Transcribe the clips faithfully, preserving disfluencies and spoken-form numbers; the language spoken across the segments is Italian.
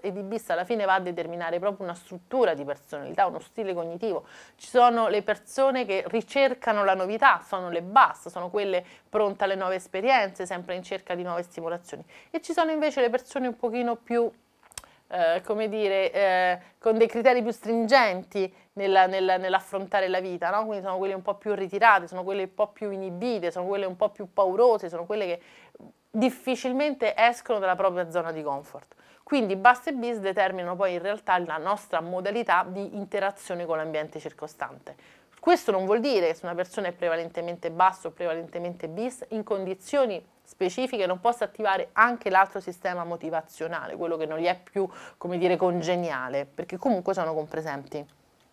e di bis alla fine va a determinare proprio una struttura di personalità, uno stile cognitivo. Ci sono le persone che ricercano la novità, sono le bus, sono quelle pronte alle nuove esperienze, sempre in cerca di nuove stimolazioni. E ci sono invece le persone un pochino più, eh, come dire, eh, con dei criteri più stringenti nella, nella, nell'affrontare la vita, no? Quindi sono quelle un po' più ritirate, sono quelle un po' più inibite, sono quelle un po' più paurose, sono quelle che difficilmente escono dalla propria zona di comfort. Quindi bus e bis determinano poi in realtà la nostra modalità di interazione con l'ambiente circostante. Questo non vuol dire che se una persona è prevalentemente basso o prevalentemente bis, in condizioni specifiche non possa attivare anche l'altro sistema motivazionale, quello che non gli è più, come dire, congeniale, perché comunque sono compresenti.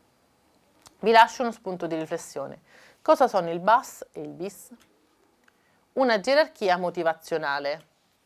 Vi lascio uno spunto di riflessione. Cosa sono il bus e il bis? Una gerarchia motivazionale.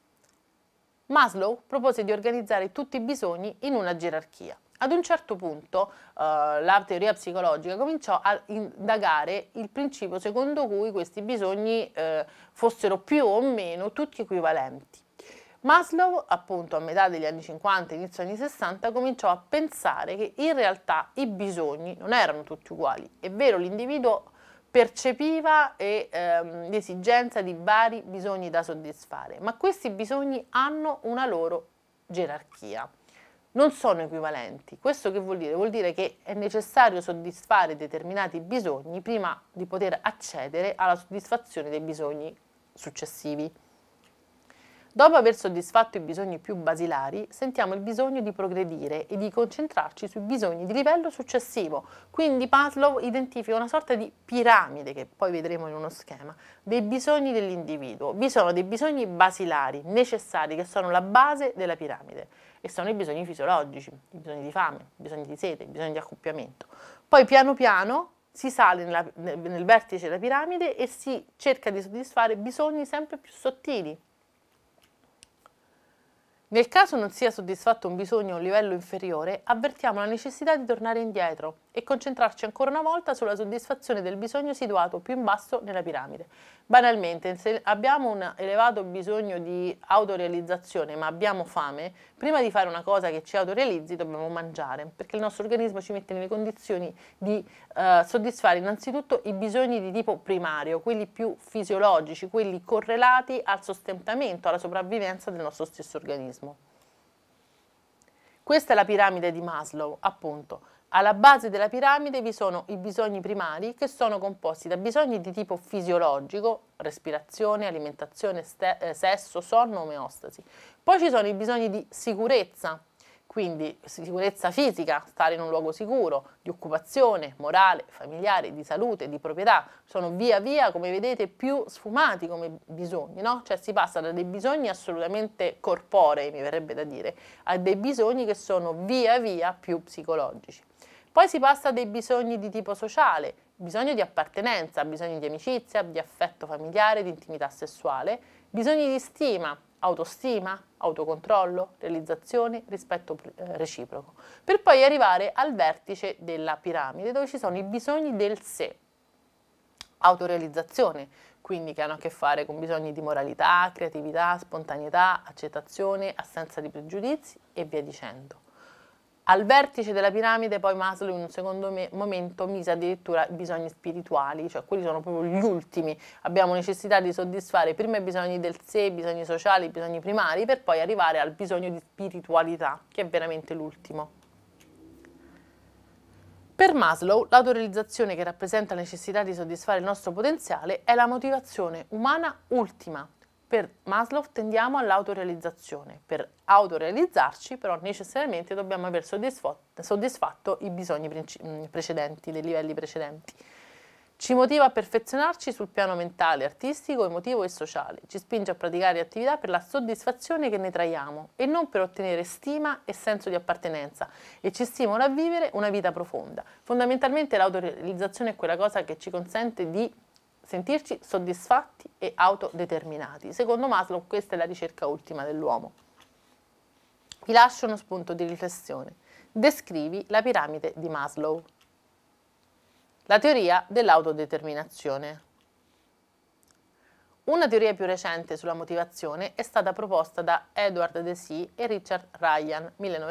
Maslow propose di organizzare tutti i bisogni in una gerarchia. Ad un certo punto eh, la teoria psicologica cominciò a indagare il principio secondo cui questi bisogni eh, fossero più o meno tutti equivalenti. Maslow, appunto a metà degli anni cinquanta, inizio anni sessanta, cominciò a pensare che in realtà i bisogni non erano tutti uguali. È vero, l'individuo percepiva e, ehm, l'esigenza di vari bisogni da soddisfare, ma questi bisogni hanno una loro gerarchia, non sono equivalenti. Questo che vuol dire? Vuol dire che è necessario soddisfare determinati bisogni prima di poter accedere alla soddisfazione dei bisogni successivi. Dopo aver soddisfatto i bisogni più basilari, sentiamo il bisogno di progredire e di concentrarci sui bisogni di livello successivo. Quindi Maslow identifica una sorta di piramide, che poi vedremo in uno schema, dei bisogni dell'individuo. Vi sono dei bisogni basilari, necessari, che sono la base della piramide, e sono i bisogni fisiologici, i bisogni di fame, i bisogni di sete, i bisogni di accoppiamento. Poi piano piano si sale nella, nel vertice della piramide e si cerca di soddisfare bisogni sempre più sottili. Nel caso non sia soddisfatto un bisogno a un livello inferiore, avvertiamo la necessità di tornare indietro e concentrarci ancora una volta sulla soddisfazione del bisogno situato più in basso nella piramide. Banalmente, se abbiamo un elevato bisogno di autorealizzazione ma abbiamo fame, prima di fare una cosa che ci autorealizzi dobbiamo mangiare, perché il nostro organismo ci mette nelle condizioni di eh, soddisfare innanzitutto i bisogni di tipo primario, quelli più fisiologici, quelli correlati al sostentamento, alla sopravvivenza del nostro stesso organismo. Questa è la piramide di Maslow, appunto. Alla base della piramide vi sono i bisogni primari, che sono composti da bisogni di tipo fisiologico, respirazione, alimentazione, ste- eh, sesso, sonno, omeostasi. Poi ci sono i bisogni di sicurezza, quindi sicurezza fisica, stare in un luogo sicuro, di occupazione, morale, familiare, di salute, di proprietà. Sono via via, come vedete, più sfumati come bisogni, no? Cioè si passa da dei bisogni assolutamente corporei, mi verrebbe da dire, a dei bisogni che sono via via più psicologici. Poi si passa a dei bisogni di tipo sociale, bisogno di appartenenza, bisogni di amicizia, di affetto familiare, di intimità sessuale, bisogni di stima, autostima, autocontrollo, realizzazione, rispetto eh, reciproco, per poi arrivare al vertice della piramide dove ci sono i bisogni del sé, autorealizzazione, quindi che hanno a che fare con bisogni di moralità, creatività, spontaneità, accettazione, assenza di pregiudizi e via dicendo. Al vertice della piramide poi Maslow in un secondo me- momento mise addirittura i bisogni spirituali, cioè quelli sono proprio gli ultimi. Abbiamo necessità di soddisfare prima i bisogni del sé, i bisogni sociali, i bisogni primari, per poi arrivare al bisogno di spiritualità, che è veramente l'ultimo. Per Maslow, l'autorealizzazione, che rappresenta la necessità di soddisfare il nostro potenziale, è la motivazione umana ultima. Per Maslow tendiamo all'autorealizzazione. Per autorealizzarci, però, necessariamente dobbiamo aver soddisfatto, soddisfatto i bisogni precedenti, dei livelli precedenti. Ci motiva a perfezionarci sul piano mentale, artistico, emotivo e sociale. Ci spinge a praticare attività per la soddisfazione che ne traiamo e non per ottenere stima e senso di appartenenza, e ci stimola a vivere una vita profonda. Fondamentalmente l'autorealizzazione è quella cosa che ci consente di sentirci soddisfatti e autodeterminati. Secondo Maslow questa è la ricerca ultima dell'uomo. Vi lascio uno spunto di riflessione. Descrivi la piramide di Maslow. La teoria dell'autodeterminazione. Una teoria più recente sulla motivazione è stata proposta da Edward Deci e Richard Ryan, millenovecentottantaquattro.